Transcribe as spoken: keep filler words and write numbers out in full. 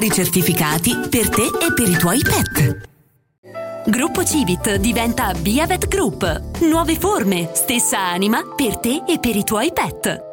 I certificati per te e per i tuoi pet. Gruppo Civit diventa Biavet Group. Nuove forme, stessa anima per te e per i tuoi pet.